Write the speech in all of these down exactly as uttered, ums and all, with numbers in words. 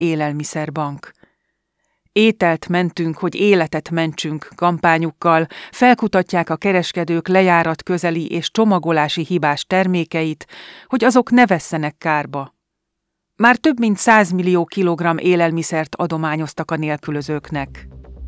élelmiszerbank. Ételt mentünk, hogy életet mentsünk kampányukkal, felkutatják a kereskedők lejárat közeli és csomagolási hibás termékeit, hogy azok ne vesszenek kárba. Már több mint száz millió kilogramm élelmiszert adományoztak a nélkülözőknek.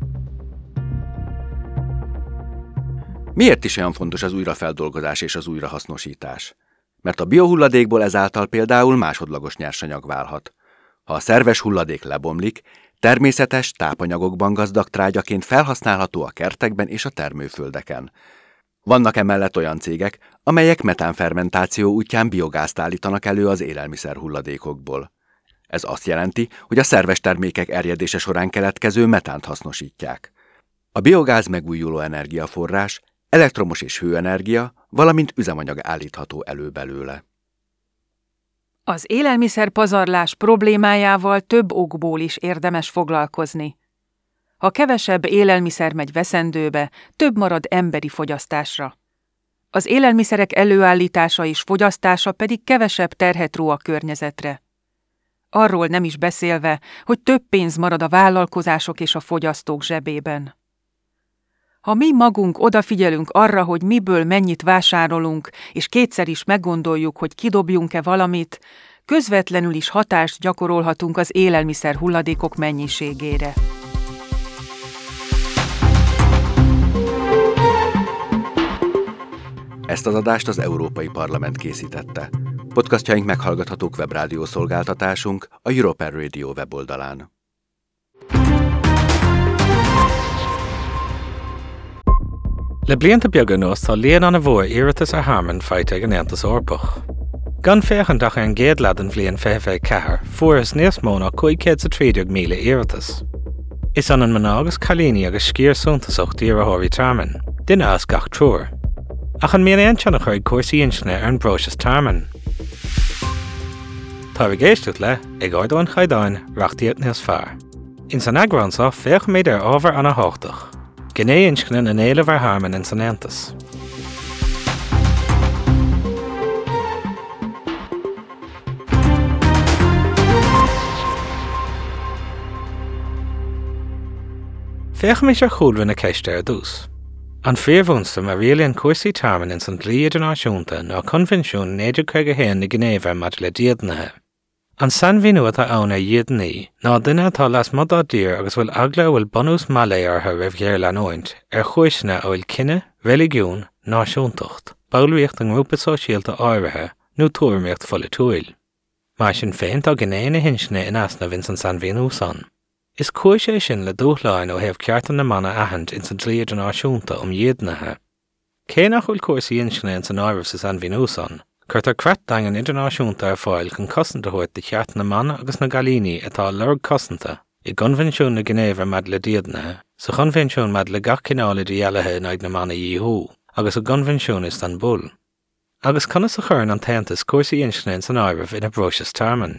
Miért is olyan fontos az újrafeldolgozás és az újrahasznosítás? Mert a biohulladékból ezáltal például másodlagos nyersanyag válhat. Ha a szerves hulladék lebomlik, természetes, tápanyagokban gazdag trágyaként felhasználható a kertekben és a termőföldeken. Vannak emellett olyan cégek, amelyek metánfermentáció útján biogázt állítanak elő az élelmiszer hulladékokból. Ez azt jelenti, hogy a szerves termékek erjedése során keletkező metánt hasznosítják. A biogáz megújuló energiaforrás, elektromos és hőenergia, valamint üzemanyag állítható elő belőle. Az élelmiszerpazarlás problémájával több okból is érdemes foglalkozni. Ha kevesebb élelmiszer megy veszendőbe, több marad emberi fogyasztásra. Az élelmiszerek előállítása és fogyasztása pedig kevesebb terhet ró a környezetre. Arról nem is beszélve, hogy több pénz marad a vállalkozások és a fogyasztók zsebében. Ha mi magunk odafigyelünk arra, hogy miből mennyit vásárolunk, és kétszer is meggondoljuk, hogy kidobjunk-e valamit, közvetlenül is hatást gyakorolhatunk az élelmiszer hulladékok mennyiségére. Ezt az adást az Európai Parlament készítette. Podcastjaink meghallgathatók webrádió szolgáltatásunk a European Radio weboldalán. Le blianta beaga nos tá líon an a bhór iiritas a harman feite an Aontas Eorpach. Gan féchan dach an géad ladan bblion feithfeith cehar, fuair níos móna chuig sa trídeag míle iiritas. Is an an mná agus cailíní agus scíor suntasacht iarrthóirí tarman, duine as gach trúr. Ach an míon aon chuig cuasaí insne ar an bróisas tarman. Tá bhí géisteach le ag ardóin chaidáin reachtaíocht níos fearr. In san agránsa féach méid ar ábhar an a háchtach. Gné inscne an éile bhar harman in san Aontas. Féach mé ar chúlhann na ceiste ar dús. An fríomhúnsta mar rialaíonn cuasaí tarman in san dlí idirnáisiúnta ná convenisiún néidir chuig a héan na Gnéomh mad le díodnathe. An san bhíú atá ann ar díodnaí ná duine atá las mud á dír agus bhfuil agla bhfuil bunús malaí ortha roimh ghéir leanóint ar chúisna ó bhfuil cinenne, religiún, náisiúntacht, bailíocht an grúpa sóisialta áirithe nó tuairimíocht fola túil. Mar sin féin tá gné na hinsne in asna vin san san bhíú san. Is cuaise é sin le dúthláin ó thaobh ceartan na mana ahand in san dlí idirnáisiúnta um díodnathe. Cé nach bhfuil cuasaí inscne in san áirimh sa san bhíú san. Cuirt ar creat dagan idirnáisiúnta ar fáil chun cosanta thuirt de cheart na mana agus na galíní atá lerg cosanta i gconvenisiún na Gnéomh mad le díodnathe, sa chonvenisiún mad le gach cineála de dhéalathe in ag na mana dhíthú, agus a gconvenisiún Istanbul. Agus conna sa churn an taontas cuasaí inscne in san áirimh ina bróisas tarman.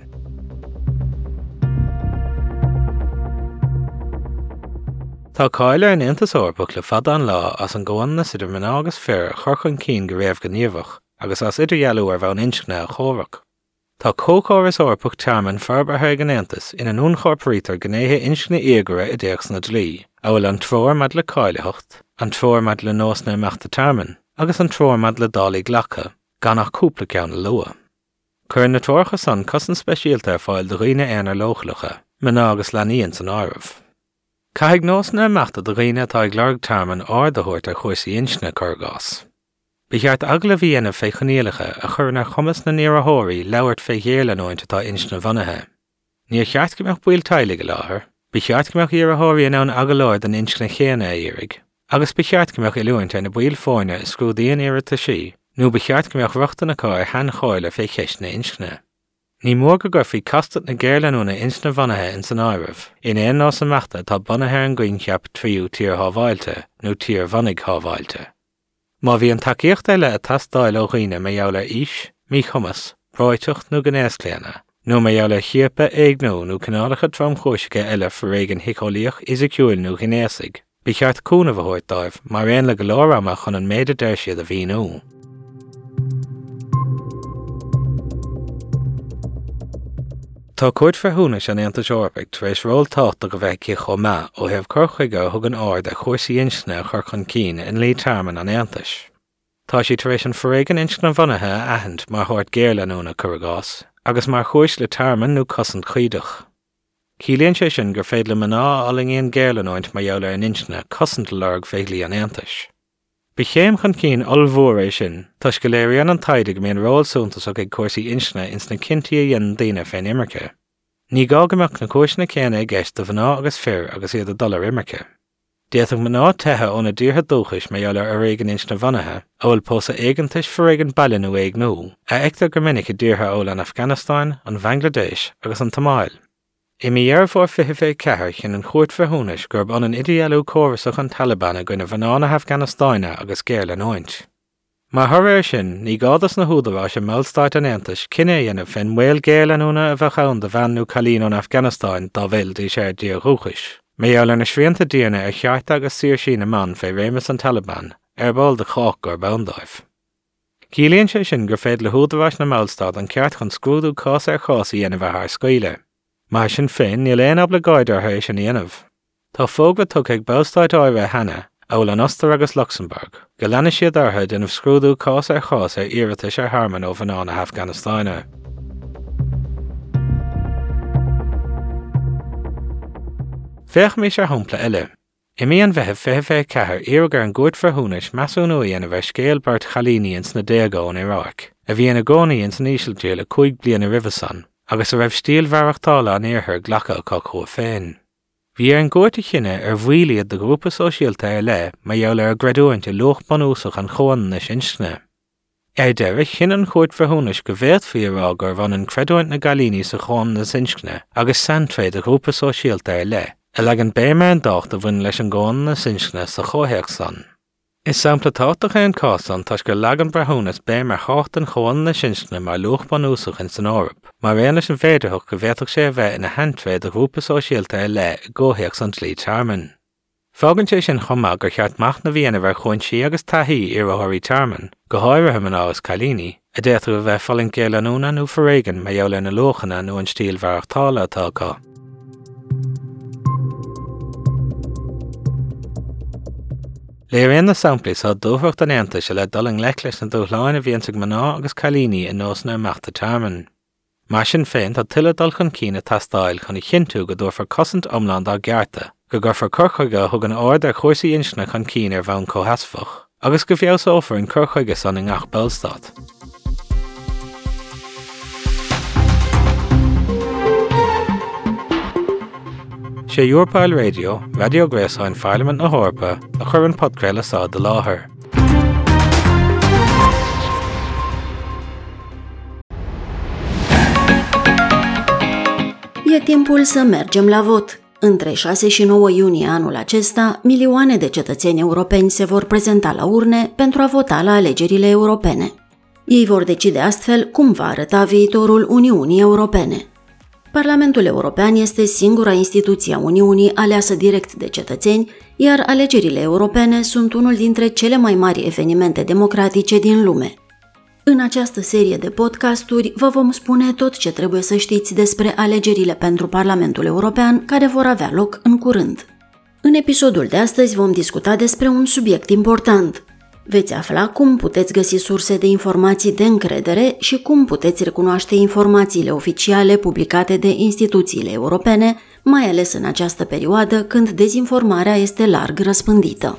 Tá cáile ar an Aontas Eorpach le fada an lá as an gcóanna idir mná agus fear chorchann cín go raibh go níomhach, agus as idirhealú ar bhean inscne a chóireach. Tá cócóras Eorpach tarman farbartha an Aontas ina nún chorparítar gnéthe inscne éagara i dtéach na dlí, a bhfuil an tróir mad le cáileacht, an tróir mad le nósna meachta tarman, agus an tróir mad le dálaí ghlacha, gan nach cúpla ceanna lua. Cuir na tuarcha san cosan speisialta ar fáil do riine éanar lóchalacha, mná agus leanaíonn san áirimh. Caithfidh nósna meachta do riine atá ag learg tarman ardaitheoirt ar chuasaí inscne curgás. Bhí cheart agla bhíana fé chonéalacha a chur na chumas na níorthóirí leabhart fé ghéirleanóint atá inscne bhanathe. Níor cheart go meach buil tailig go láthair, bhí cheart go meach níorthóirí an ann agalláir den inscne chéana a dhéirigh, agus bhí cheart go meach iluaint ar na buil fáinne is scrúdaíon iarrta sí, nó bhí cheart go meach ruachta na cá ar cheann cháile fé cheist na inscne. Ní mór go gur fhí castat na géirleanúna inscne bhanathe in san áirimh, in éon nás amachta tá bunathe an gcuin ceap tríú tír hábháilte nó tír bhanig hábháilte. Má bhí an takeíocht eile a tastáil ó dhaoine mé dheall ar is, mí chumas, práiteacht nó gnéascléanna, nó mé dheall ar chiaapa éagnó nó cineálacha trom-chóisice eile for réigen hicáilíoch isiciúil nó gnéasig. Bhí cheart cúna bhthóirt dáibh, mar réon le go leor amach chun an méad deir siad a bhíonú. Tá cuid feithúnas an Aontas Eorpach tar éis ról táta go bheith cí chomá ó hebh corchuige thug an áir a chuirsaí insne chur chun cín in lí tearman an Aontas. Tá sí tar éis an foréigean insne bhunaithe ahand mar thabhairt géarlanúna curagás, agus mar chuis le tearman nó cosant chuidach. Cílíonn sé sin gur féad le maná alingíon géarlanóint mar dheall ar an insne cosant lerg féglí an Aontas. Ba chéim chun cín olmhór é sin, tá go léiríonn an taide go mbeadh ról súntas ag cuasaí insne ins na cinntií a dhéanann daoine féin imirce. Ní gá gomeach na cóisna céanna ag gceist do bhaná agus fear agus iad a dul ar imirce. Déadach maná tethe óna dtíortha dúchais mar dheall ar réigean insne bhunaithe, ó bhfuil pósa éigeantais foréigean bailin ó éag nó, a eictar gur minic i dtíortha óla an Afganastáin, an Bangladesh agus an Tamáil. I mi dhearfór fiche fé cethir chin an chuairt feithúnas gurb an an idealú córasach an Taliban a gine bhanána Afganastáine agus Géarlanóint. Mar thoir sin, ní gádas na húdahá sem mellstáit an Aontas cinné dhéanamh féin mhaol Géarlanúna a bheith ann de bhean nó chalín ón Afganastáin dá bhfuil dí sé díochúchais. Mé dheall ar na srianta díana a cheart agus siar sin na man fé rémas an Taliban, ar báil de chách gur bandáibh. Cílíonn sé sin gur féad le húdahás na mellstáit an ceart chun scrúdú cás ar chásaí dhéanamh a thar scoile. Mar sin féin níl éon obligáid ar éis sin dhéanamh. Tá fógad tug ag bellstáit áibh hena óil an Ostar agus Luxemburg, go leanna siad ortha denmh scrúdú cás ar chás ar iarratais ar tharman ó bhanána Afganastáine. Féach mí ar thumpla eile. I mí an bheitheh fé fé cethir iargar an gcuid feithúnas measún ó dhéanamh ar scéal bart chalíníons na déagó in Iraq, a bhí na gcónaíons na ísiltíal le chuig bliana rivesan, agus a raibh stíl bharachtála an éarthar ghlacha cá chua féin. Bhí ar an gcuirte chinne ar bhuailiad de grúpa sóisialta ar le mar dheall ar gradúint i luch banúsach an chóan na sinsne. Ar deirich chin an chuairt feithúnas go bhéad faoi ará gur bhain an creadúint na galíní sa chóan na sinsne agus santréad a grúpa sóisialta ar le, a le an béime an dácht a bhain leis an gáin na sinsne sa chóthaíocht san. Is sampla tátacha an cásan tá go legan brethúnas béime hácht an chóan na sinsne mar luch banúsach in san Eorp, mar réana sin féidirthach go bhéadach sé bheith ina hentréad a grúpa sóisialta ar le ggóthaíocht san tlí tearman. Fágann sé sin chumá gur cheart maith na bhíanamh ar chuinsií agus taithí ar óthirí tearman, go háirithe man agus chalíní, a déadú a bheith fallin Géarlanúna nó foréigean mar dheall ar na lochanna nó an stíl bharachtála atá cá. Léiríonn na samplaí sa dúthracht an Aontas se le dul an leiclis na dúchláin a bhíonn maná agus chalíní in nós na meachta tearman. Mar sin féin tá tuile dul chun cína tastáil chun i chinú go dúfar cosint omland á gcearta, go gurfar curchuige thug an áir ar chuirsaí insne chun cín ar bhain cóthasfach, agus go bheos ófar an curchuige san in ngach bellstad. sé Europáil Radio, Radio Gréasáin Parliament na Hórpa, a chur an podcréile sa de láthair. E timpul să mergem la vot. Între șase și nouă iunie anul acesta, milioane de cetățeni europeni se vor prezenta la urne pentru a vota la alegerile europene. Ei vor decide astfel cum va arăta viitorul Uniunii Europene. Parlamentul European este singura instituție a Uniunii aleasă direct de cetățeni, iar alegerile europene sunt unul dintre cele mai mari evenimente democratice din lume. În această serie de podcasturi vă vom spune tot ce trebuie să știți despre alegerile pentru Parlamentul European care vor avea loc în curând. În episodul de astăzi vom discuta despre un subiect important. Veți afla cum puteți găsi surse de informații de încredere și cum puteți recunoaște informațiile oficiale publicate de instituțiile europene, mai ales în această perioadă când dezinformarea este larg răspândită.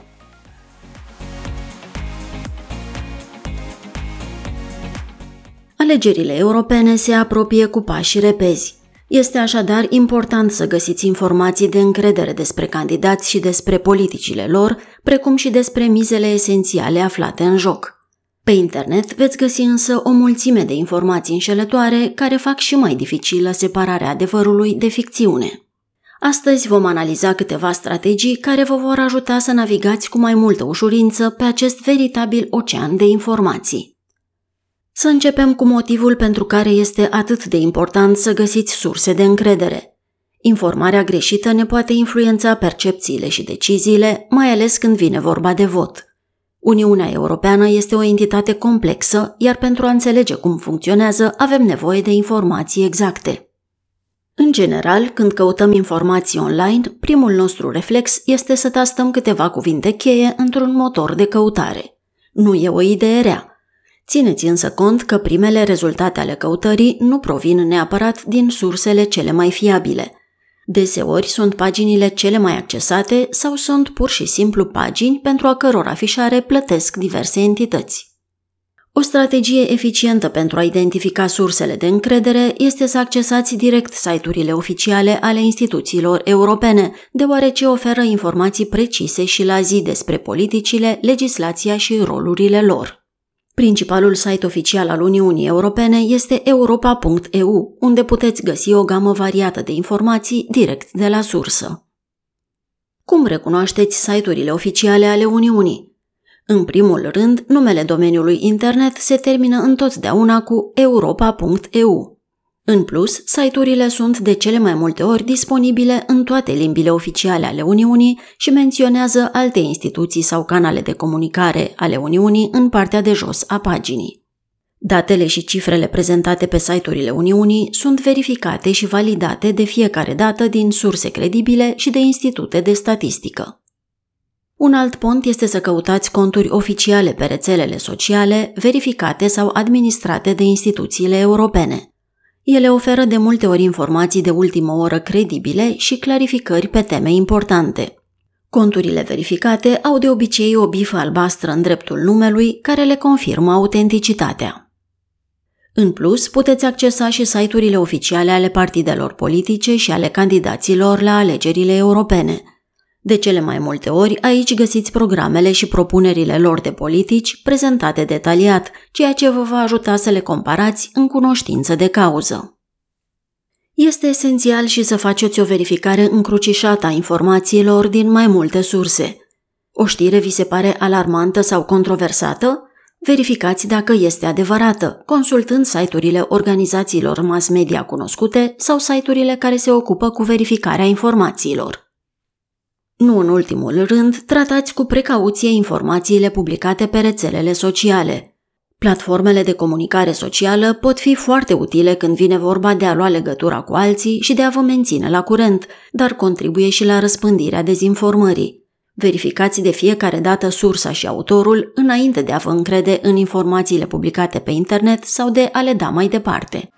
Alegerile europene se apropie cu pași repezi. Este așadar important să găsiți informații de încredere despre candidați și despre politicile lor, precum și despre mizele esențiale aflate în joc. Pe internet veți găsi însă o mulțime de informații înșelătoare care fac și mai dificilă separarea adevărului de ficțiune. Astăzi vom analiza câteva strategii care vă vor ajuta să navigați cu mai multă ușurință pe acest veritabil ocean de informații. Să începem cu motivul pentru care este atât de important să găsiți surse de încredere. Informarea greșită ne poate influența percepțiile și deciziile, mai ales când vine vorba de vot. Uniunea Europeană este o entitate complexă, iar pentru a înțelege cum funcționează avem nevoie de informații exacte. În general, când căutăm informații online, primul nostru reflex este să tastăm câteva cuvinte cheie într-un motor de căutare. Nu e o idee rea. Țineți însă cont că primele rezultate ale căutării nu provin neapărat din sursele cele mai fiabile. Deseori sunt paginile cele mai accesate sau sunt pur și simplu pagini pentru a căror afișare plătesc diverse entități. O strategie eficientă pentru a identifica sursele de încredere este să accesați direct site-urile oficiale ale instituțiilor europene, deoarece oferă informații precise și la zi despre politicile, legislația și rolurile lor. Principalul site oficial al Uniunii Europene este europa punct e u, unde puteți găsi o gamă variată de informații direct de la sursă. Cum recunoașteți site-urile oficiale ale Uniunii? În primul rând, numele domeniului internet se termină întotdeauna cu europa punct e u. În plus, site-urile sunt de cele mai multe ori disponibile în toate limbile oficiale ale Uniunii și menționează alte instituții sau canale de comunicare ale Uniunii în partea de jos a paginii. Datele și cifrele prezentate pe site-urile Uniunii sunt verificate și validate de fiecare dată din surse credibile și de institute de statistică. Un alt pont este să căutați conturi oficiale pe rețelele sociale, verificate sau administrate de instituțiile europene. Ele oferă de multe ori informații de ultimă oră credibile și clarificări pe teme importante. Conturile verificate au de obicei o bifă albastră în dreptul numelui care le confirmă autenticitatea. În plus, puteți accesa și site-urile oficiale ale partidelor politice și ale candidaților la alegerile europene. De cele mai multe ori, aici găsiți programele și propunerile lor de politici prezentate detaliat, ceea ce vă va ajuta să le comparați în cunoștință de cauză. Este esențial și să faceți o verificare încrucișată a informațiilor din mai multe surse. O știre vi se pare alarmantă sau controversată? Verificați dacă este adevărată, consultând site-urile organizațiilor mass media cunoscute sau site-urile care se ocupă cu verificarea informațiilor. Nu în ultimul rând, tratați cu precauție informațiile publicate pe rețelele sociale. Platformele de comunicare socială pot fi foarte utile când vine vorba de a lua legătura cu alții și de a vă menține la curent, dar contribuie și la răspândirea dezinformării. Verificați de fiecare dată sursa și autorul înainte de a vă încrede în informațiile publicate pe internet sau de a le da mai departe.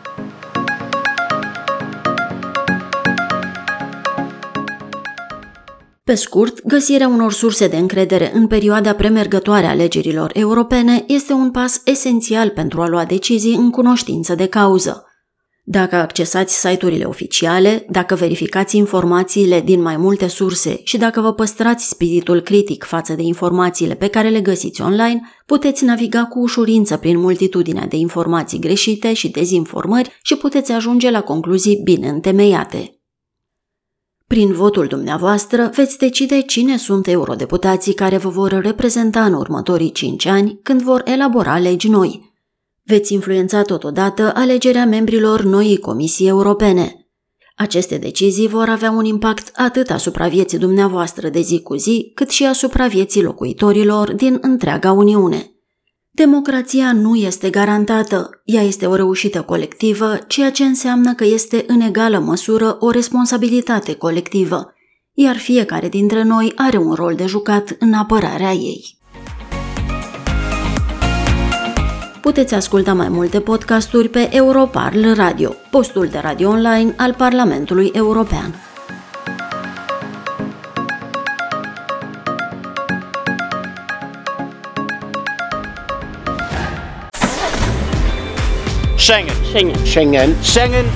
Pe scurt, găsirea unor surse de încredere în perioada premergătoare a alegerilor europene este un pas esențial pentru a lua decizii în cunoștință de cauză. Dacă accesați site-urile oficiale, dacă verificați informațiile din mai multe surse și dacă vă păstrați spiritul critic față de informațiile pe care le găsiți online, puteți naviga cu ușurință prin multitudinea de informații greșite și dezinformări și puteți ajunge la concluzii bine întemeiate. Prin votul dumneavoastră veți decide cine sunt eurodeputații care vă vor reprezenta în următorii cinci ani când vor elabora legi noi. Veți influența totodată alegerea membrilor noii Comisii Europene. Aceste decizii vor avea un impact atât asupra vieții dumneavoastră de zi cu zi, cât și asupra vieții locuitorilor din întreaga Uniune. Democrația nu este garantată, ea este o reușită colectivă, ceea ce înseamnă că este în egală măsură o responsabilitate colectivă, iar fiecare dintre noi are un rol de jucat în apărarea ei. Puteți asculta mai multe podcasturi pe Europarl Radio, postul de radio online al Parlamentului European. Schengen. Schengen. Schengen. Schengen.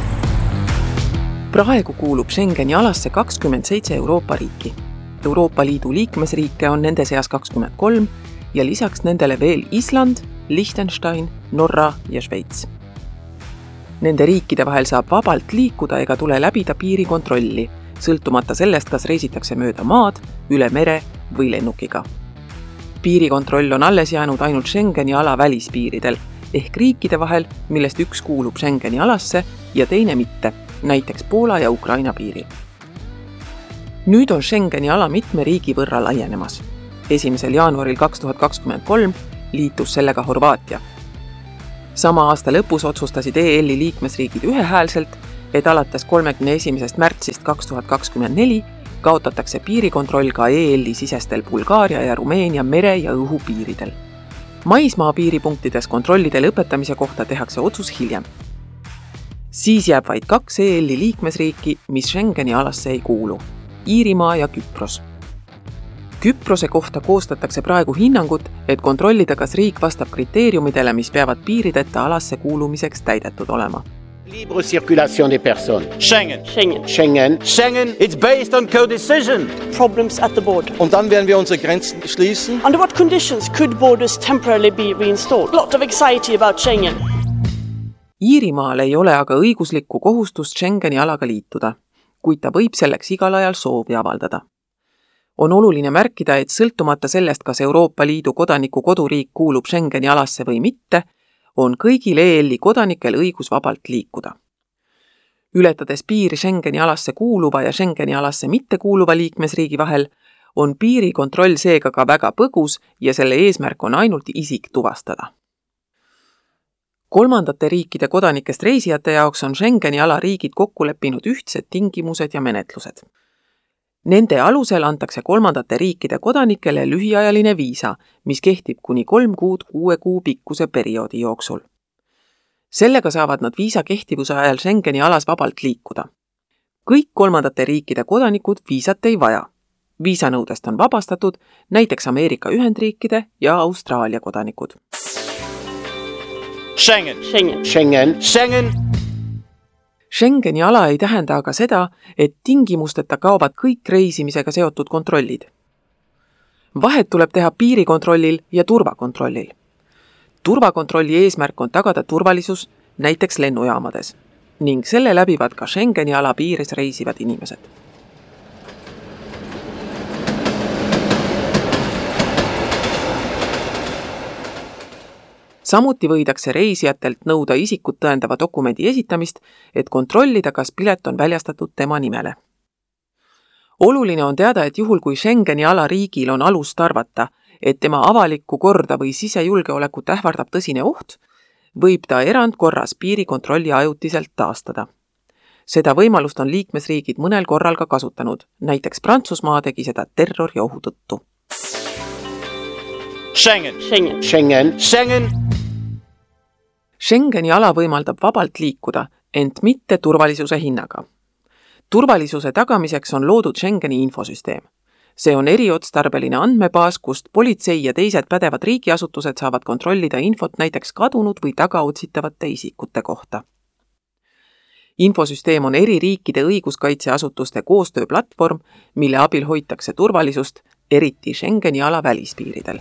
Praegu kuulub Schengeni alasse kakskümmend seitse Euroopa riiki. Euroopa Liidu liikmesriike on nende seas kakskümmend kolm ja lisaks nendele veel Island, Liechtenstein, Norra ja Šveits. Nende riikide vahel saab vabalt liikuda ega tule läbida piirikontrolli, sõltumata sellest, kas reisitakse mööda maad, üle mere või lennukiga. Piirikontroll on alles jäänud ainult Schengeni ala välispiiridel, ehk riikide vahel, millest üks kuulub Schengeni alasse ja teine mitte, näiteks Poola ja Ukraina piiril. Nüüd on Schengeni ala mitme riigi võrra laienemas. esimesel jaanuaril kaks tuhat kakskümmend kolm liitus sellega Horvaatia. Sama aasta lõpus otsustasid E L-i liikmesriigid ühehäälselt, et alates kolmekümne esimesest märtsist kaks tuhat kakskümmend neli kaotatakse piirikontroll ka E L-i sisestel Bulgaaria ja Rumeenia mere- ja õhupiiridel. Maismaa piiripunktides kontrollide lõpetamise kohta tehakse otsus hiljem. Siis jääb vaid kaks E L-i liikmesriiki, mis Schengeni alasse ei kuulu, Iirimaa ja Küpros. Küprose kohta koostatakse praegu hinnangut, et kontrollida, kas riik vastab kriteeriumidele, mis peavad piirideta alasse kuulumiseks täidetud olema. Libre circulation des personnes. Schengen. Schengen. Schengen. Schengen, it's based on co-decision. Problems at the border. Und dann werden wir unsere Grenzen schließen. Under what conditions could borders temporarily be reinstalled? A lot of anxiety about Schengen. Iirimaal ei ole aga õiguslikku kohustust Schengeni alaga liituda, kuid ta võib selleks igal ajal soovi avaldada. On oluline märkida, et sõltumata sellest, kas Euroopa Liidu kodaniku koduriik kuulub Schengeni alasse või mitte, on kõigil E L-i kodanikel õigus vabalt liikuda. Ületades piiri Schengeni alasse kuuluva ja Schengeni alasse mitte kuuluva liikmesriigi vahel, on piirikontroll seega ka väga põgus ja selle eesmärk on ainult isik tuvastada. Kolmandate riikide kodanikest reisijate jaoks on Schengeni ala riigid kokku leppinud ühtsed tingimused ja menetlused. Nende alusel antakse kolmandate riikide kodanikele lühiajaline viisa, mis kehtib kuni kolm kuud kuue kuu pikkuse perioodi jooksul. Sellega saavad nad viisa kehtivuse ajal Schengeni alas vabalt liikuda. Kõik kolmandate riikide kodanikud viisat ei vaja. Viisanõudest on vabastatud näiteks Ameerika Ühendriikide ja Austraalia kodanikud. Schengen. Schengen. Schengen. Schengen. Schengeni ala ei tähenda aga seda, et tingimusteta kaovad kõik reisimisega seotud kontrollid. Vahet tuleb teha piirikontrollil ja turvakontrollil. Turvakontrolli eesmärk on tagada turvalisus näiteks lennujaamades ning selle läbivad ka Schengeni ala piiris reisivad inimesed. Samuti võidakse reisijatelt nõuda isikut tõendava dokumendi esitamist, et kontrollida, kas pilet on väljastatud tema nimele. Oluline on teada, et juhul kui Schengeni ala riigil on alust arvata, et tema avalikku korda või sisejulgeolekut ähvardab tõsine oht, võib ta erandkorras piirikontrolli ajutiselt taastada. Seda võimalust on liikmesriigid mõnel korral ka kasutanud, näiteks Prantsusmaa tegi seda terroriohu tõttu. Schengen. Schengen. Schengen. Schengen. Schengeni ala võimaldab vabalt liikuda, ent mitte turvalisuse hinnaga. Turvalisuse tagamiseks on loodud Schengeni infosüsteem. See on eriotstarbeline andmebaas, kust politsei ja teised pädevad riigiasutused saavad kontrollida infot näiteks kadunud või tagaotsitavate isikute kohta. Infosüsteem on eri riikide õiguskaitseasutuste koostööplatvorm, mille abil hoitakse turvalisust, eriti Schengeni ala välispiiridel.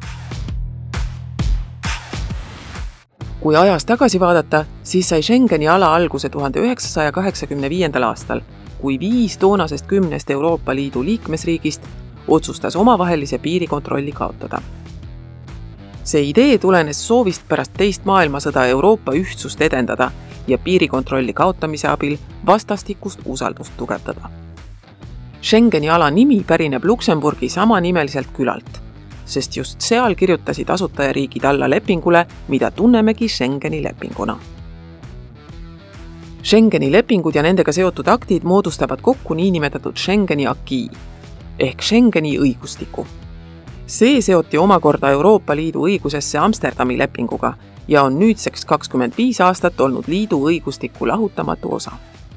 Kui ajas tagasi vaadata, siis sai Schengeni ala alguse tuhande üheksasaja kaheksakümne viiendal aastal, kui viis toonasest kümnest Euroopa Liidu liikmesriigist otsustas omavahelise piirikontrolli kaotada. See idee tulenes soovist pärast teist maailmasõda Euroopa ühtsust edendada ja piirikontrolli kaotamise abil vastastikust usaldust tugevdada. Schengeni ala nimi pärineb Luksemburgi samanimeliselt külalt, sest just seal kirjutasid asutajariigid alla lepingule, mida tunnemegi Schengeni lepinguna. Schengeni lepingud ja nendega seotud aktid moodustavad kokku niinimetatud Schengeni acquis ehk Schengeni õigustiku. See seoti omakorda Euroopa Liidu õigusesse Amsterdami lepinguga ja on nüüdseks kakskümmend viis aastat olnud liidu õigustiku lahutamatu osa.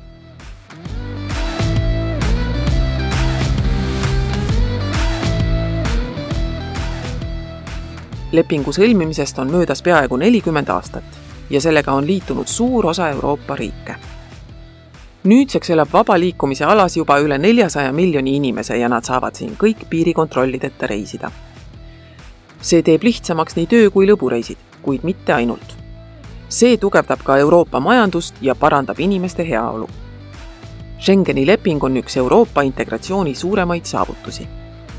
Lepingu sõlmimisest on möödas peaaegu nelikümmend aastat ja sellega on liitunud suur osa Euroopa riike. Nüüdseks elab vaba liikumise alas juba üle neljasaja miljoni inimese ja nad saavad siin kõik piirikontrollideta reisida. See teeb lihtsamaks nii töö- kui lõbureisid, kuid mitte ainult. See tugevdab ka Euroopa majandust ja parandab inimeste heaolu. Schengeni leping on üks Euroopa integratsiooni suuremaid saavutusi.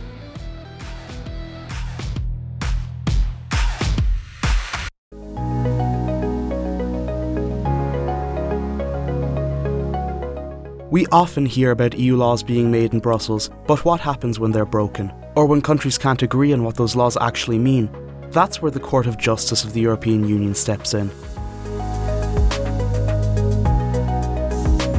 We often hear about E U laws being made in Brussels, but what happens when they're broken? Or when countries can't agree on what those laws actually mean? That's where the Court of Justice of the European Union steps in.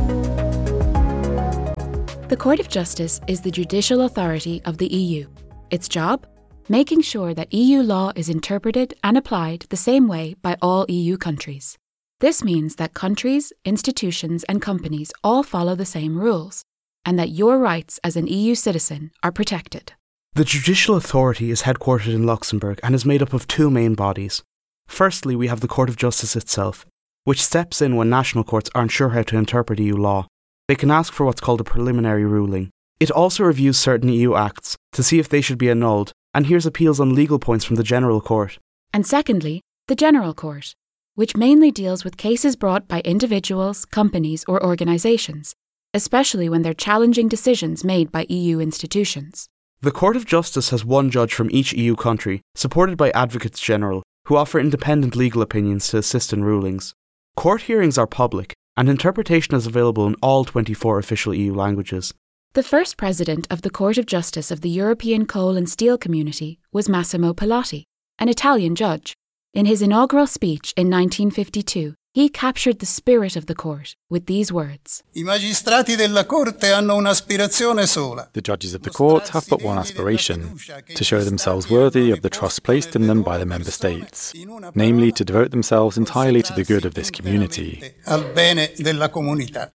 The Court of Justice is the judicial authority of the E U. Its job? Making sure that E U law is interpreted and applied the same way by all E U countries. This means that countries, institutions, and companies all follow the same rules, and that your rights as an E U citizen are protected. The judicial authority is headquartered in Luxembourg and is made up of two main bodies. Firstly, we have the Court of Justice itself, which steps in when national courts aren't sure how to interpret E U law. They can ask for what's called a preliminary ruling. It also reviews certain E U acts to see if they should be annulled and hears appeals on legal points from the General Court. And secondly, the General Court, which mainly deals with cases brought by individuals, companies, or organisations, especially when they're challenging decisions made by E U institutions. The Court of Justice has one judge from each E U country, supported by advocates general, who offer independent legal opinions to assist in rulings. Court hearings are public, and interpretation is available in all twenty-four official E U languages. The first president of the Court of Justice of the European Coal and Steel Community was Massimo Pilati, an Italian judge. In his inaugural speech in nineteen fifty-two, he captured the spirit of the court with these words. I magistrati della Corte hanno un'aspirazione sola. The judges of the court have but one aspiration, to show themselves worthy of the trust placed in them by the member states, namely to devote themselves entirely to the good of this community. Al bene della comunità.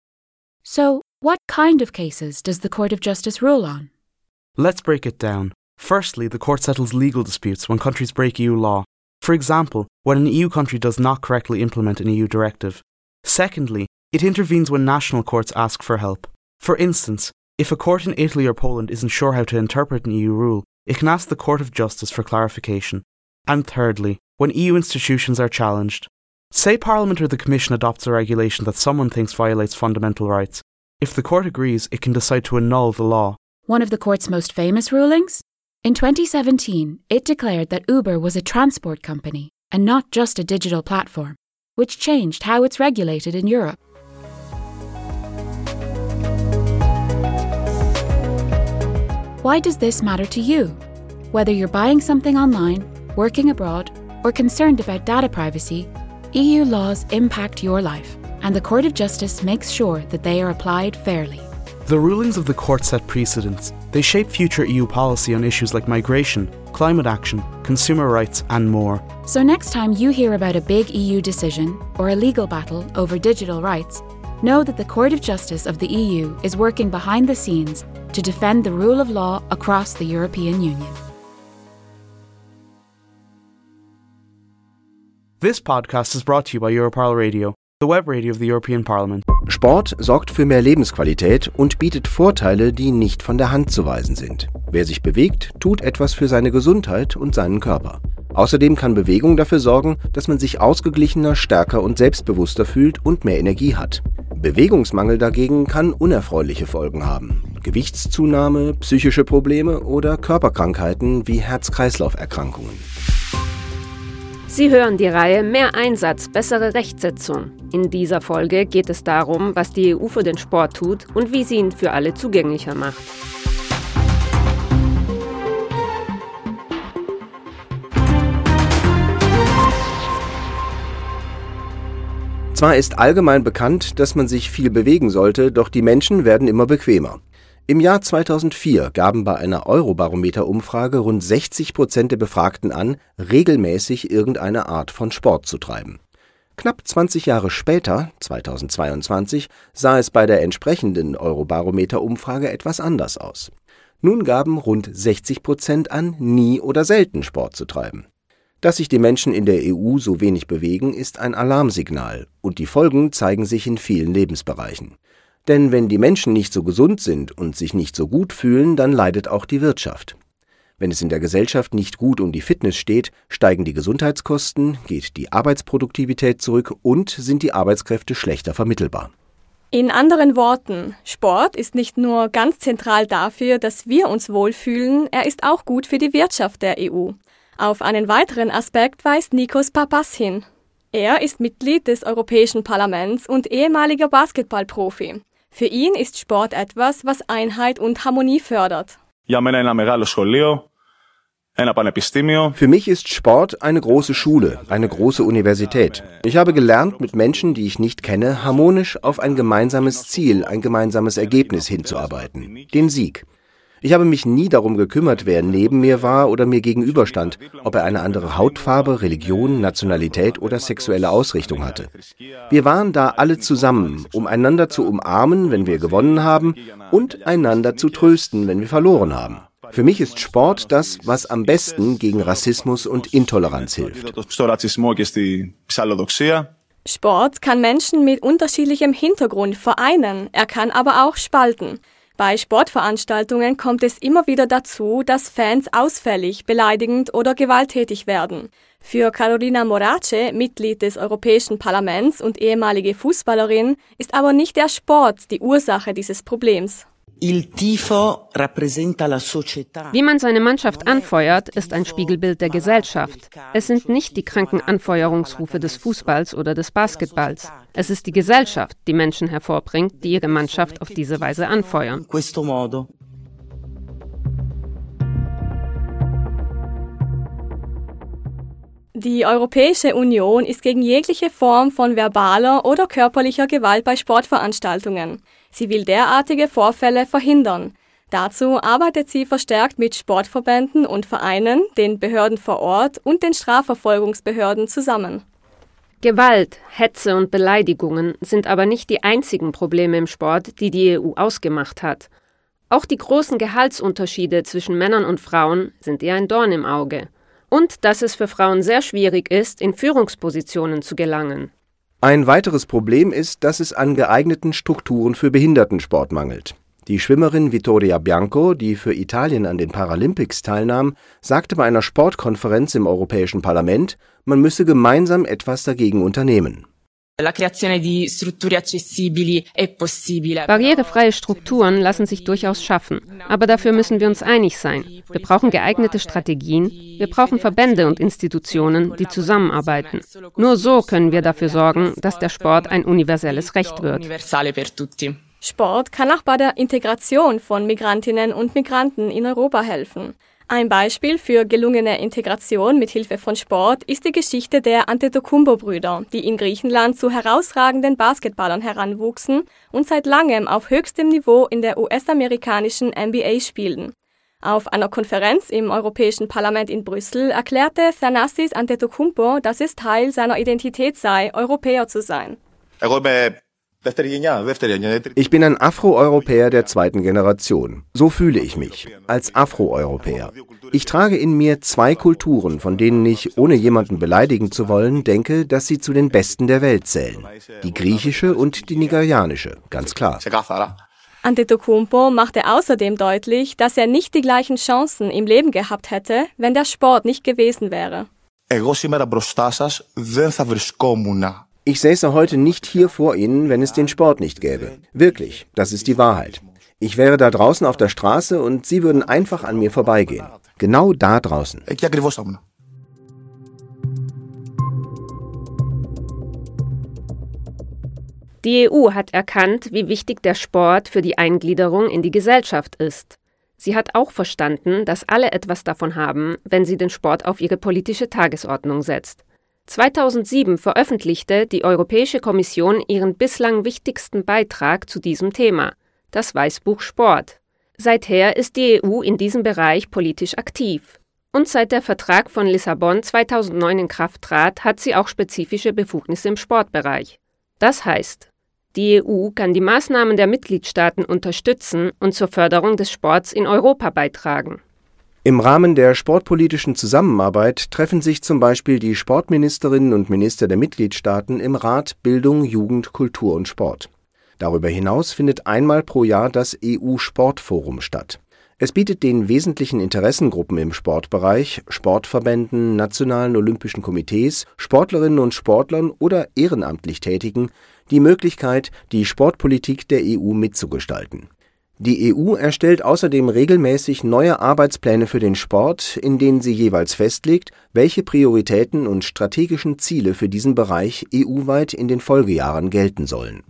So, what kind of cases does the Court of Justice rule on? Let's break it down. Firstly, the court settles legal disputes when countries break E U law. For example, when an E U country does not correctly implement an E U directive. Secondly, it intervenes when national courts ask for help. For instance, if a court in Italy or Poland isn't sure how to interpret an E U rule, it can ask the Court of Justice for clarification. And thirdly, when E U institutions are challenged. Say Parliament or the Commission adopts a regulation that someone thinks violates fundamental rights. If the court agrees, it can decide to annul the law. One of the court's most famous rulings? In twenty seventeen, it declared that Uber was a transport company and not just a digital platform, which changed how it's regulated in Europe. Why does this matter to you? Whether you're buying something online, working abroad, or concerned about data privacy, E U laws impact your life, and the Court of Justice makes sure that they are applied fairly. The rulings of the court set precedents. They shape future E U policy on issues like migration, climate action, consumer rights, and more. So next time you hear about a big E U decision or a legal battle over digital rights, know that the Court of Justice of the E U is working behind the scenes to defend the rule of law across the European Union. This podcast is brought to you by Europarl Radio, the web radio of the European Parliament. Sport sorgt für mehr Lebensqualität und bietet Vorteile, die nicht von der Hand zu weisen sind. Wer sich bewegt, tut etwas für seine Gesundheit und seinen Körper. Außerdem kann Bewegung dafür sorgen, dass man sich ausgeglichener, stärker und selbstbewusster fühlt und mehr Energie hat. Bewegungsmangel dagegen kann unerfreuliche Folgen haben. Gewichtszunahme, psychische Probleme oder Körperkrankheiten wie Herz-Kreislauf-Erkrankungen. Sie hören die Reihe Mehr Einsatz, bessere Rechtsetzung. In dieser Folge geht es darum, was die E U für den Sport tut und wie sie ihn für alle zugänglicher macht. Zwar ist allgemein bekannt, dass man sich viel bewegen sollte, doch die Menschen werden immer bequemer. Im Jahr zweitausendvier gaben bei einer Eurobarometer-Umfrage rund sechzig Prozent der Befragten an, regelmäßig irgendeine Art von Sport zu treiben. Knapp zwanzig Jahre später, zweitausendzweiundzwanzig, sah es bei der entsprechenden Eurobarometer-Umfrage etwas anders aus. Nun gaben rund sechzig Prozent an, nie oder selten Sport zu treiben. Dass sich die Menschen in der E U so wenig bewegen, ist ein Alarmsignal, und die Folgen zeigen sich in vielen Lebensbereichen. Denn wenn die Menschen nicht so gesund sind und sich nicht so gut fühlen, dann leidet auch die Wirtschaft. Wenn es in der Gesellschaft nicht gut um die Fitness steht, steigen die Gesundheitskosten, geht die Arbeitsproduktivität zurück und sind die Arbeitskräfte schlechter vermittelbar. In anderen Worten, Sport ist nicht nur ganz zentral dafür, dass wir uns wohlfühlen, er ist auch gut für die Wirtschaft der E U. Auf einen weiteren Aspekt weist Nikos Papas hin. Er ist Mitglied des Europäischen Parlaments und ehemaliger Basketballprofi. Für ihn ist Sport etwas, was Einheit und Harmonie fördert. Για μένα είναι ένα μεγάλο σχολείο, Für mich ist Sport eine große Schule, eine große Universität. Ich habe gelernt, mit Menschen, die ich nicht kenne, harmonisch auf ein gemeinsames Ziel, ein gemeinsames Ergebnis hinzuarbeiten, den Sieg. Ich habe mich nie darum gekümmert, wer neben mir war oder mir gegenüberstand, ob er eine andere Hautfarbe, Religion, Nationalität oder sexuelle Ausrichtung hatte. Wir waren da alle zusammen, um einander zu umarmen, wenn wir gewonnen haben, und einander zu trösten, wenn wir verloren haben. Für mich ist Sport das, was am besten gegen Rassismus und Intoleranz hilft. Sport kann Menschen mit unterschiedlichem Hintergrund vereinen, er kann aber auch spalten. Bei Sportveranstaltungen kommt es immer wieder dazu, dass Fans ausfällig, beleidigend oder gewalttätig werden. Für Carolina Morace, Mitglied des Europäischen Parlaments und ehemalige Fußballerin, ist aber nicht der Sport die Ursache dieses Problems. Wie man seine Mannschaft anfeuert, ist ein Spiegelbild der Gesellschaft. Es sind nicht die kranken Anfeuerungsrufe des Fußballs oder des Basketballs. Es ist die Gesellschaft, die Menschen hervorbringt, die ihre Mannschaft auf diese Weise anfeuern. Die Europäische Union ist gegen jegliche Form von verbaler oder körperlicher Gewalt bei Sportveranstaltungen. Sie will derartige Vorfälle verhindern. Dazu arbeitet sie verstärkt mit Sportverbänden und Vereinen, den Behörden vor Ort und den Strafverfolgungsbehörden zusammen. Gewalt, Hetze und Beleidigungen sind aber nicht die einzigen Probleme im Sport, die die E U ausgemacht hat. Auch die großen Gehaltsunterschiede zwischen Männern und Frauen sind ihr ein Dorn im Auge. Und dass es für Frauen sehr schwierig ist, in Führungspositionen zu gelangen. Ein weiteres Problem ist, dass es an geeigneten Strukturen für Behindertensport mangelt. Die Schwimmerin Vittoria Bianco, die für Italien an den Paralympics teilnahm, sagte bei einer Sportkonferenz im Europäischen Parlament, man müsse gemeinsam etwas dagegen unternehmen. Barrierefreie Strukturen lassen sich durchaus schaffen, aber dafür müssen wir uns einig sein. Wir brauchen geeignete Strategien, wir brauchen Verbände und Institutionen, die zusammenarbeiten. Nur so können wir dafür sorgen, dass der Sport ein universelles Recht wird. Sport kann auch bei der Integration von Migrantinnen und Migranten in Europa helfen. Ein Beispiel für gelungene Integration mit Hilfe von Sport ist die Geschichte der Antetokounmpo-Brüder, die in Griechenland zu herausragenden Basketballern heranwuchsen und seit langem auf höchstem Niveau in der U S-amerikanischen N B A spielen. Auf einer Konferenz im Europäischen Parlament in Brüssel erklärte Thanasis Antetokounmpo, dass es Teil seiner Identität sei, Europäer zu sein. Ich bin ein Afroeuropäer der zweiten Generation. So fühle ich mich, als Afroeuropäer. Ich trage in mir zwei Kulturen, von denen ich, ohne jemanden beleidigen zu wollen, denke, dass sie zu den besten der Welt zählen. Die griechische und die nigerianische, ganz klar. Antetokounmpo machte außerdem deutlich, dass er nicht die gleichen Chancen im Leben gehabt hätte, wenn der Sport nicht gewesen wäre. Ich säße heute nicht hier vor Ihnen, wenn es den Sport nicht gäbe. Wirklich, das ist die Wahrheit. Ich wäre da draußen auf der Straße und Sie würden einfach an mir vorbeigehen. Genau da draußen. Die E U hat erkannt, wie wichtig der Sport für die Eingliederung in die Gesellschaft ist. Sie hat auch verstanden, dass alle etwas davon haben, wenn sie den Sport auf ihre politische Tagesordnung setzt. zweitausendsieben veröffentlichte die Europäische Kommission ihren bislang wichtigsten Beitrag zu diesem Thema, das Weißbuch Sport. Seither ist die E U in diesem Bereich politisch aktiv. Und seit der Vertrag von Lissabon zweitausendneun in Kraft trat, hat sie auch spezifische Befugnisse im Sportbereich. Das heißt, die E U kann die Maßnahmen der Mitgliedstaaten unterstützen und zur Förderung des Sports in Europa beitragen. Im Rahmen der sportpolitischen Zusammenarbeit treffen sich zum Beispiel die Sportministerinnen und Minister der Mitgliedstaaten im Rat Bildung, Jugend, Kultur und Sport. Darüber hinaus findet einmal pro Jahr das E U-Sportforum statt. Es bietet den wesentlichen Interessengruppen im Sportbereich, Sportverbänden, nationalen Olympischen Komitees, Sportlerinnen und Sportlern oder ehrenamtlich Tätigen die Möglichkeit, die Sportpolitik der E U mitzugestalten. Die E U erstellt außerdem regelmäßig neue Arbeitspläne für den Sport, in denen sie jeweils festlegt, welche Prioritäten und strategischen Ziele für diesen Bereich E U-weit in den Folgejahren gelten sollen.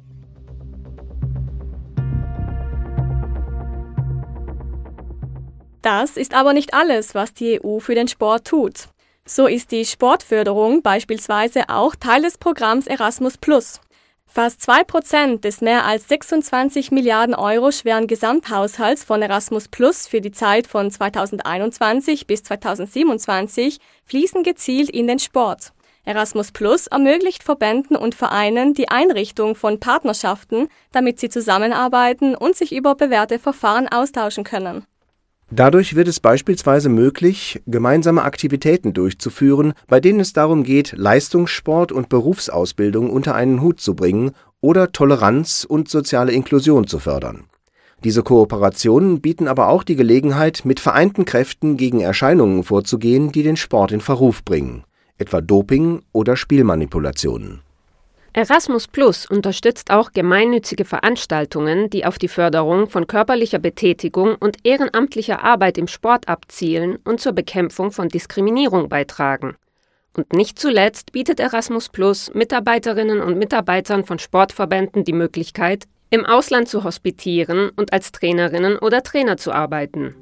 Das ist aber nicht alles, was die E U für den Sport tut. So ist die Sportförderung beispielsweise auch Teil des Programms Erasmus plus. Fast zwei Prozent des mehr als sechsundzwanzig Milliarden Euro schweren Gesamthaushalts von Erasmus plus für die Zeit von zweitausendeinundzwanzig bis zweitausendsiebenundzwanzig fließen gezielt in den Sport. Erasmus plus ermöglicht Verbänden und Vereinen die Einrichtung von Partnerschaften, damit sie zusammenarbeiten und sich über bewährte Verfahren austauschen können. Dadurch wird es beispielsweise möglich, gemeinsame Aktivitäten durchzuführen, bei denen es darum geht, Leistungssport und Berufsausbildung unter einen Hut zu bringen oder Toleranz und soziale Inklusion zu fördern. Diese Kooperationen bieten aber auch die Gelegenheit, mit vereinten Kräften gegen Erscheinungen vorzugehen, die den Sport in Verruf bringen, etwa Doping oder Spielmanipulationen. Erasmus plus unterstützt auch gemeinnützige Veranstaltungen, die auf die Förderung von körperlicher Betätigung und ehrenamtlicher Arbeit im Sport abzielen und zur Bekämpfung von Diskriminierung beitragen. Und nicht zuletzt bietet Erasmus plus Mitarbeiterinnen und Mitarbeitern von Sportverbänden die Möglichkeit, im Ausland zu hospitieren und als Trainerinnen oder Trainer zu arbeiten.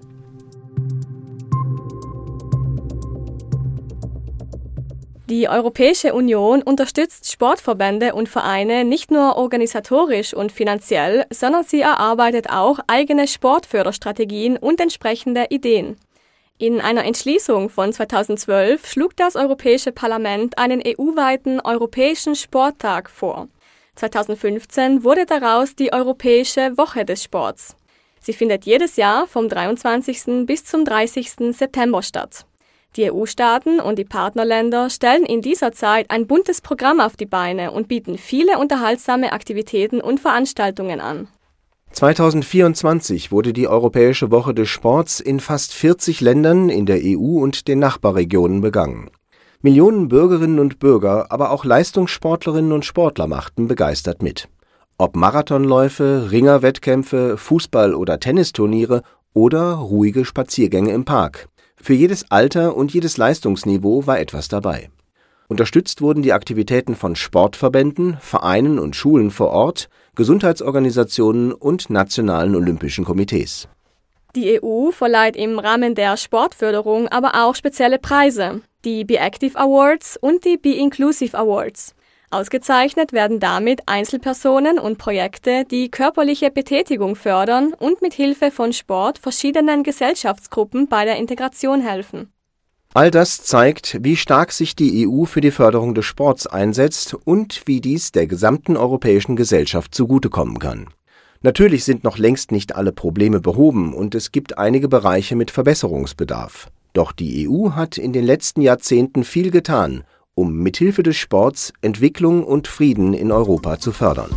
Die Europäische Union unterstützt Sportverbände und Vereine nicht nur organisatorisch und finanziell, sondern sie erarbeitet auch eigene Sportförderstrategien und entsprechende Ideen. In einer Entschließung von zweitausendzwölf schlug das Europäische Parlament einen E U-weiten Europäischen Sporttag vor. zweitausendfünfzehn wurde daraus die Europäische Woche des Sports. Sie findet jedes Jahr vom dreiundzwanzigsten bis zum dreißigsten September statt. Die E U-Staaten und die Partnerländer stellen in dieser Zeit ein buntes Programm auf die Beine und bieten viele unterhaltsame Aktivitäten und Veranstaltungen an. zweitausendvierundzwanzig wurde die Europäische Woche des Sports in fast vierzig Ländern in der E U und den Nachbarregionen begangen. Millionen Bürgerinnen und Bürger, aber auch Leistungssportlerinnen und Sportler machten begeistert mit. Ob Marathonläufe, Ringerwettkämpfe, Fußball- oder Tennisturniere oder ruhige Spaziergänge im Park. Für jedes Alter und jedes Leistungsniveau war etwas dabei. Unterstützt wurden die Aktivitäten von Sportverbänden, Vereinen und Schulen vor Ort, Gesundheitsorganisationen und nationalen Olympischen Komitees. Die E U verleiht im Rahmen der Sportförderung aber auch spezielle Preise, die Be Active Awards und die Be Inclusive Awards. Ausgezeichnet werden damit Einzelpersonen und Projekte, die körperliche Betätigung fördern und mit Hilfe von Sport verschiedenen Gesellschaftsgruppen bei der Integration helfen. All das zeigt, wie stark sich die E U für die Förderung des Sports einsetzt und wie dies der gesamten europäischen Gesellschaft zugutekommen kann. Natürlich sind noch längst nicht alle Probleme behoben und es gibt einige Bereiche mit Verbesserungsbedarf. Doch die E U hat in den letzten Jahrzehnten viel getan, um mithilfe des Sports Entwicklung und Frieden in Europa zu fördern.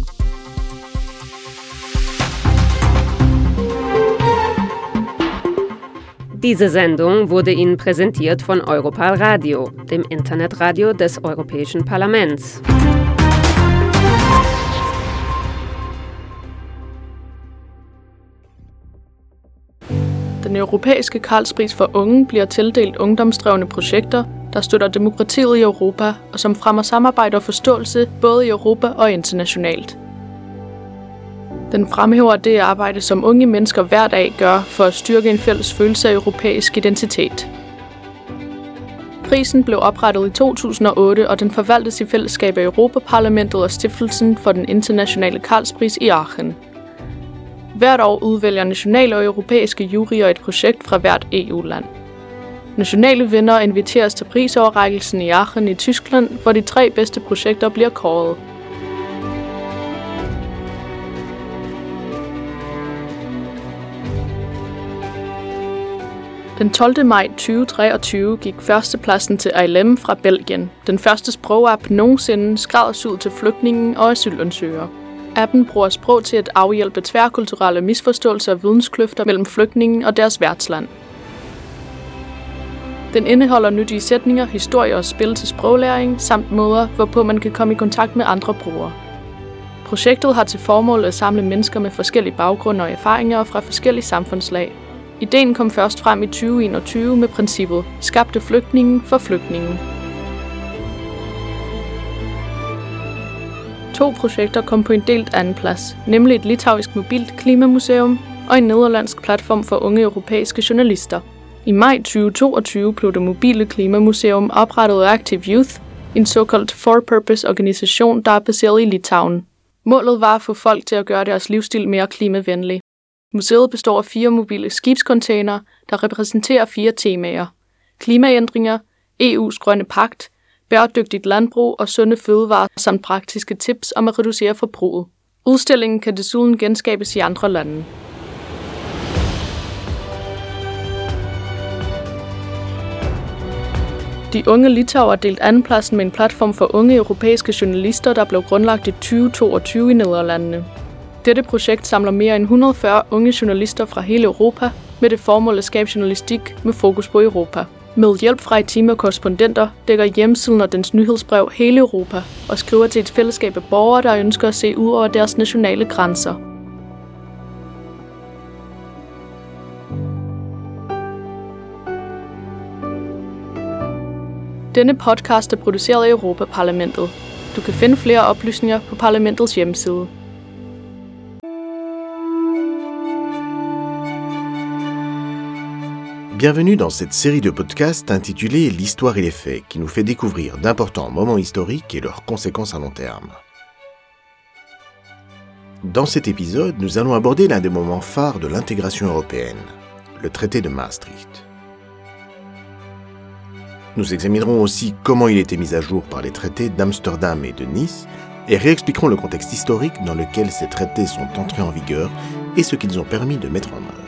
Diese Sendung wurde Ihnen präsentiert von Europal Radio, dem Internetradio des Europäischen Parlaments. Den europæiske Karlspris for unge bliver tildelt ungdomsdrevne projekter, der støtter demokratiet i Europa og som fremmer samarbejde og forståelse både i Europa og internationalt. Den fremhæver det arbejde, som unge mennesker hver dag gør for at styrke en fælles følelse af europæisk identitet. Prisen blev oprettet i to tusind og otte, og den forvaltes i fællesskab af Europaparlamentet og Stiftelsen for den internationale Karlspris i Aachen. Hvert år udvælger nationale og europæiske juryer et projekt fra hvert E U-land. Nationale vinder inviteres til prisoverrækkelsen i Aachen i Tyskland, hvor de tre bedste projekter bliver kåret. Den tolvte maj to tusind treogtyve gik førstepladsen til Ailem fra Belgien, den første sprogapp nogensinde skræddersyet til flygtninge og asylansøgere. Appen bruger sprog til at afhjælpe tværkulturelle misforståelser og videnskløfter mellem flygtninge og deres værtsland. Den indeholder nyttige sætninger, historier og spil til sproglæring, samt måder, hvorpå man kan komme i kontakt med andre brugere. Projektet har til formål at samle mennesker med forskellige baggrunde og erfaringer fra forskellige samfundslag. Ideen kom først frem i tyve enogtyve med princippet skabte flygtninge for flygtninge. To projekter kom på en delt anden plads, nemlig et litauisk mobilt klimamuseum og en nederlandsk platform for unge europæiske journalister. I maj tyve toogtyve blev det mobile klimamuseum oprettet af Active Youth, en såkaldt for-purpose-organisation, der er baseret i Litauen. Målet var at få folk til at gøre deres livsstil mere klimavenlig. Museet består af fire mobile skibscontainere, der repræsenterer fire temaer: klimaændringer, E U's grønne pagt, bæredygtigt landbrug og sunde fødevarer samt praktiske tips om at reducere forbruget. Udstillingen kan desuden genskabes i andre lande. De unge litauer delte andenpladsen med en platform for unge europæiske journalister, der blev grundlagt i tyve toogtyve i Nederlandene. Dette projekt samler mere end et hundrede og fyrre unge journalister fra hele Europa med det formål at skabe journalistik med fokus på Europa. Med hjælp fra et team af korrespondenter dækker hjemmesiden og dens nyhedsbrev hele Europa og skriver til et fællesskab af borgere, der ønsker at se ud over deres nationale grænser. Denne podcast er produceret af Europa-Parlamentet. Du kan finde flere oplysninger på parlamentets hjemmeside. Bienvenue dans cette série de podcasts intitulée L'histoire et les faits, qui nous fait découvrir d'importants moments historiques et leurs conséquences à long terme. Dans cet épisode, nous allons aborder l'un des moments phares de l'intégration européenne, le traité de Maastricht. Nous examinerons aussi comment il était mis à jour par les traités d'Amsterdam et de Nice, et réexpliquerons le contexte historique dans lequel ces traités sont entrés en vigueur et ce qu'ils ont permis de mettre en œuvre.